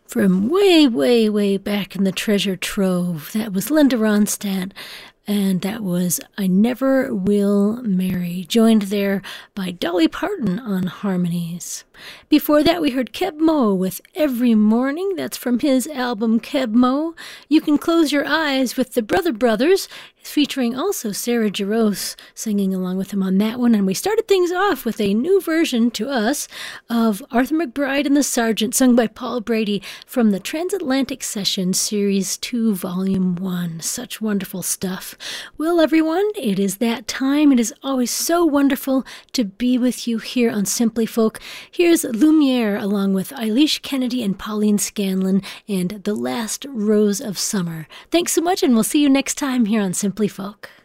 From way, way, way back in the treasure trove, that was Linda Ronstadt, and that was I Never Will Marry, joined there by Dolly Parton on harmonies. Before that, we heard Keb Mo with Every Morning. That's from his album Keb Mo. You Can Close Your Eyes with the Brother Brothers, featuring also Sarah Jarosz singing along with him on that one. And we started things off with a new version to us of Arthur McBride and the Sergeant, sung by Paul Brady from the Transatlantic Session Series 2, Volume 1. Such wonderful stuff. Well, everyone, it is that time. It is always so wonderful to be with you here on Simply Folk. Here's Lumiere along with Eilish Kennedy and Pauline Scanlon and The Last Rose of Summer. Thanks so much, and we'll see you next time here on Simply Folk.